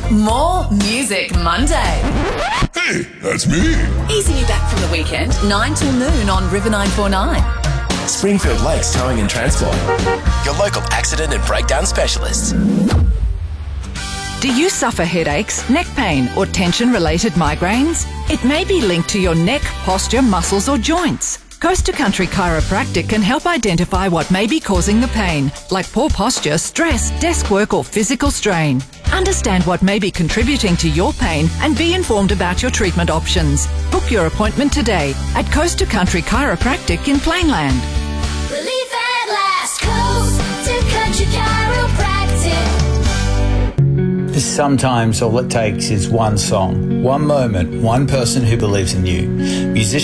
More Music Monday. Hey, that's me. Easing you back from the weekend, 9 till noon on River 949. Springfield Lakes Towing and Transport, your local accident and breakdown specialists. Do you suffer headaches, neck pain or tension-related migraines? It may be linked to your neck, posture, muscles or joints. Coast to Country Chiropractic can help identify what may be causing the pain, like poor posture, stress, desk work or physical strain. Understand what may be contributing to your pain and be informed about your treatment options. Book your appointment today at Coast to Country Chiropractic in Plainland. Relief at last, Coast to Country Chiropractic. Sometimes all it takes is one song, one moment, one person who believes in you. Musicians